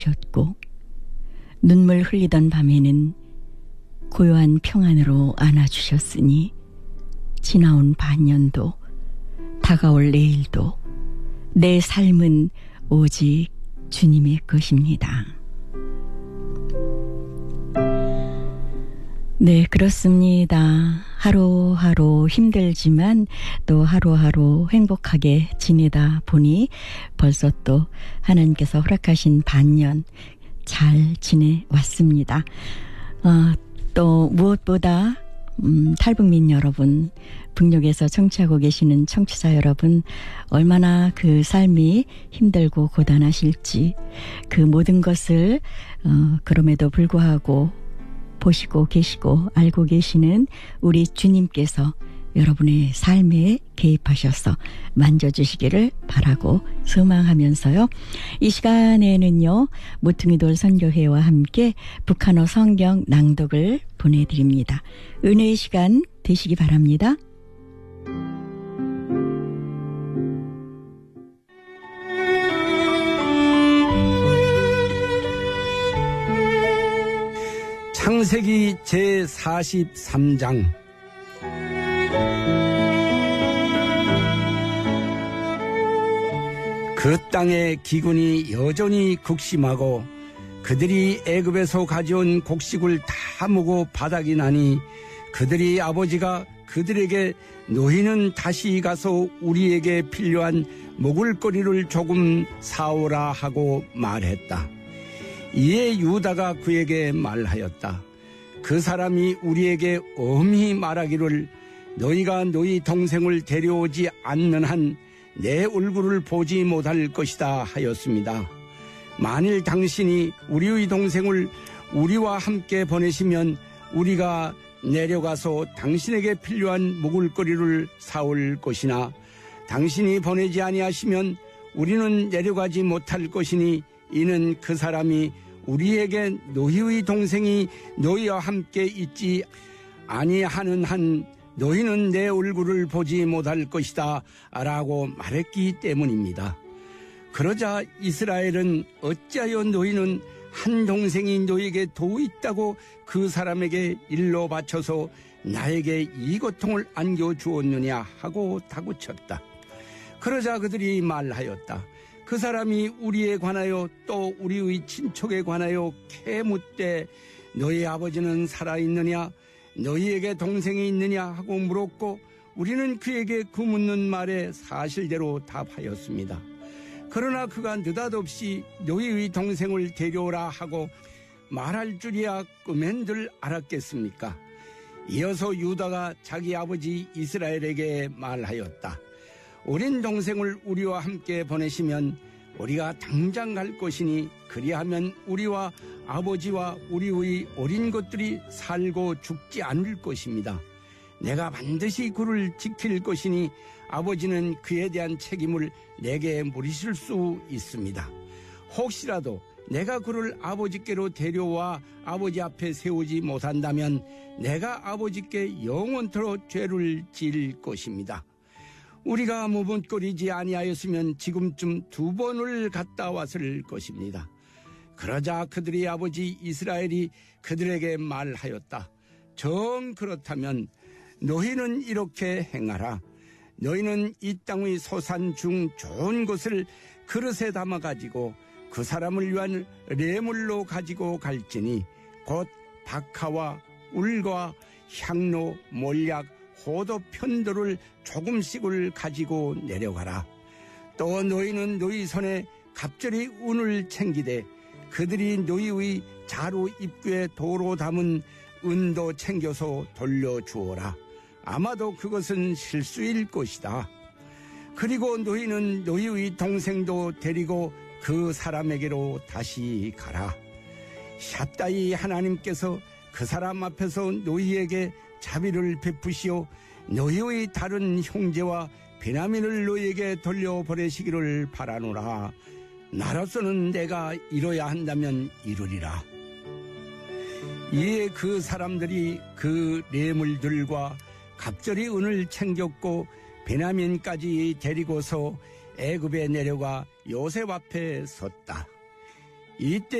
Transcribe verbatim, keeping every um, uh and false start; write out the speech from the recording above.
셨고 눈물 흘리던 밤에는 고요한 평안으로 안아주셨으니 지나온 반년도 다가올 내일도 내 삶은 오직 주님의 것입니다. 네, 그렇습니다. 하루하루 힘들지만 또 하루하루 행복하게 지내다 보니 벌써 또 하나님께서 허락하신 반년 잘 지내왔습니다. 어, 또 무엇보다 음, 탈북민 여러분, 북녘에서 청취하고 계시는 청취자 여러분, 얼마나 그 삶이 힘들고 고단하실지, 그 모든 것을 어, 그럼에도 불구하고 보시고 계시고 알고 계시는 우리 주님께서 여러분의 삶에 개입하셔서 만져주시기를 바라고 소망하면서요. 이 시간에는요, 모퉁이돌 선교회와 함께 북한어 성경 낭독을 보내드립니다. 은혜의 시간 되시기 바랍니다. 창세기 제사십삼 장. 그 땅의 기근이 여전히 극심하고 그들이 애굽에서 가져온 곡식을 다 모고 바닥이 나니 그들이 아버지가 그들에게 너희는 다시 가서 우리에게 필요한 먹을거리를 조금 사오라 하고 말했다. 이에 유다가 그에게 말하였다. 그 사람이 우리에게 엄히 말하기를 너희가 너희 동생을 데려오지 않는 한 내 얼굴을 보지 못할 것이다 하였습니다. 만일 당신이 우리의 동생을 우리와 함께 보내시면 우리가 내려가서 당신에게 필요한 먹을거리를 사올 것이나 당신이 보내지 아니하시면 우리는 내려가지 못할 것이니 이는 그 사람이 우리에게 너희의 동생이 너희와 함께 있지 아니하는 한 너희는 내 얼굴을 보지 못할 것이다 라고 말했기 때문입니다. 그러자 이스라엘은 어찌하여 너희는 한 동생이 너희에게 도 있다고 그 사람에게 일러 바쳐서 나에게 이 고통을 안겨주었느냐 하고 다구쳤다. 그러자 그들이 말하였다. 그 사람이 우리에 관하여 또 우리의 친척에 관하여 캐묻되 너희 아버지는 살아있느냐 너희에게 동생이 있느냐 하고 물었고 우리는 그에게 그 묻는 말에 사실대로 답하였습니다. 그러나 그가 느닷없이 너희의 동생을 데려오라 하고 말할 줄이야 꿈엔들 알았겠습니까? 이어서 유다가 자기 아버지 이스라엘에게 말하였다. 어린 동생을 우리와 함께 보내시면 우리가 당장 갈 것이니 그리하면 우리와 아버지와 우리의 어린 것들이 살고 죽지 않을 것입니다. 내가 반드시 그를 지킬 것이니 아버지는 그에 대한 책임을 내게 물으실 수 있습니다. 혹시라도 내가 그를 아버지께로 데려와 아버지 앞에 세우지 못한다면 내가 아버지께 영원토록 죄를 지을 것입니다. 우리가 머뭇거리지 아니하였으면 지금쯤 두 번을 갔다 왔을 것입니다. 그러자 그들의 아버지 이스라엘이 그들에게 말하였다. 정 그렇다면 너희는 이렇게 행하라. 너희는 이 땅의 소산 중 좋은 것을 그릇에 담아가지고 그 사람을 위한 레물로 가지고 갈지니 곧 박하와 울과 향로, 몰약, 호도 편도를 조금씩을 가지고 내려가라. 또 너희는 너희 손에 갑절이 운을 챙기되 그들이 너희의 자루 입구에 도로 담은 은도 챙겨서 돌려주어라. 아마도 그것은 실수일 것이다. 그리고 너희는 너희의 동생도 데리고 그 사람에게로 다시 가라. 샷다이 하나님께서 그 사람 앞에서 너희에게 자비를 베푸시오 너희의 다른 형제와 베냐민을 너희에게 돌려보내시기를 바라노라. 나로서는 내가 이뤄야 한다면 이루리라. 이에 그 사람들이 그 뇌물들과 갑절이 은을 챙겼고 베냐민까지 데리고서 애굽에 내려가 요셉 앞에 섰다. 이때